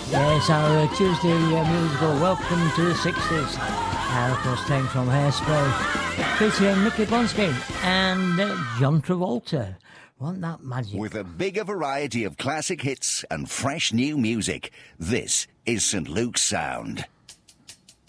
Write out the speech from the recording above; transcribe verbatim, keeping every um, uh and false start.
Yes, our uh, Tuesday uh, musical Welcome to the sixties. Uh, of course, taken from Hairspray, featuring Nicky Bonsky and uh, John Travolta. Wasn't that magic? With a bigger variety of classic hits and fresh new music, this is Saint Luke's Sound.